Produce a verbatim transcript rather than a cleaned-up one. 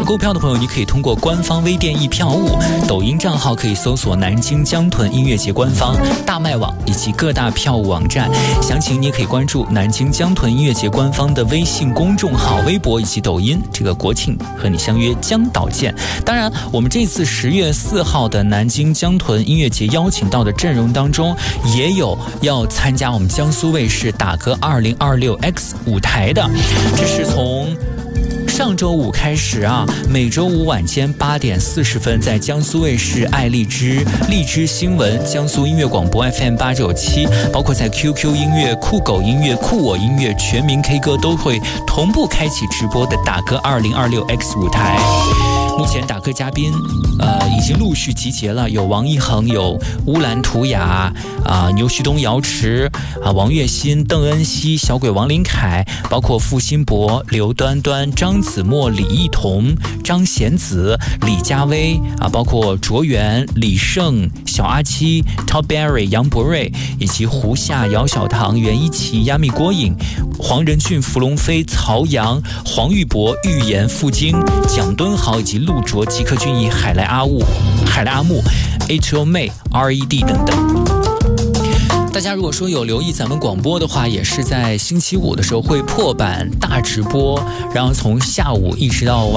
购票的朋友，你可以通过官方微店易票务、抖音账号可以搜索南京江豚音乐节官方、大麦网以及各大票务网站。详情你也可以关注南京江豚音乐节官方的微信公众号、微博以及抖音。这个国庆和你相约江岛见。当然，我们这次十月四号的南京江豚音乐节邀请到的阵容当中，也有要参加我们江苏卫视打歌二零二六 X 舞台的。这是从上周五开始啊，每周五晚间八点四十分，在江苏卫视、爱荔枝、荔枝新闻、江苏音乐广播 F M 八九七，包括在 Q Q 音乐、酷狗音乐、酷我音乐、全民 K 歌都会同步开启直播的打歌二零二六 X 舞台。目前打歌嘉宾，呃，已经陆续集结了，有王一恒，有乌兰图雅，啊、呃，牛旭东、姚池，啊，王栎鑫、邓恩熙、小鬼王林凯，包括付辛博、刘端端、张子墨、李艺彤、张贤子、李佳薇，啊，包括卓源、李胜、小阿七、Top Berry、杨博瑞，以及胡夏、姚小棠、袁一奇、亚米郭颖、黄仁俊、伏龙飞、曹阳、黄玉博、玉言、付京、蒋敦豪以及陆卓、吉克隽逸、海来阿雾、海来阿木、H O 妹、R E D 等等。大家如果说有留意咱们广播的话，也是在星期五的时候会破版大直播，然后从下午一直到晚